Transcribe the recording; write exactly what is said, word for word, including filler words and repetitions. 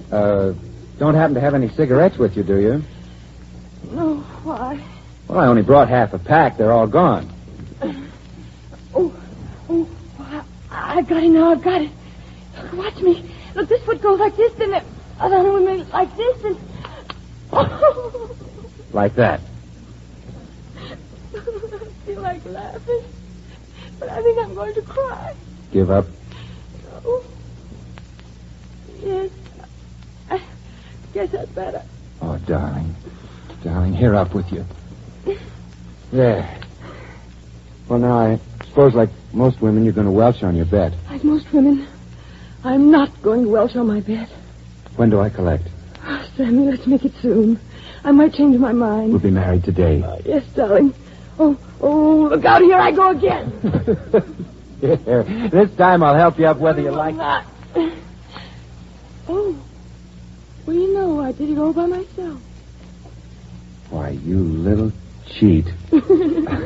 Uh, don't happen to have any cigarettes with you, do you? No, why? Well, I only brought half a pack. They're all gone. Oh, oh, I, I've got it now. I've got it. Look, watch me. Look, this foot goes like this, then the other one goes like this, and... Oh. Like that. I feel like laughing, but I think I'm going to cry. Give up? Oh. Yes. I guess I'd better. Oh, darling. Darling, here up with you. There. Well, now, I suppose like most women, you're going to welch on your bed. Like most women, I'm not going to welch on my bed. When do I collect? Oh, Sammy, let's make it soon. I might change my mind. We'll be married today. Uh, yes, darling. Oh, oh, look out, here I go again. Here. This time I'll help you up whether you no, like... Not. Oh, well, you know, I did it all by myself. Why, you little cheat.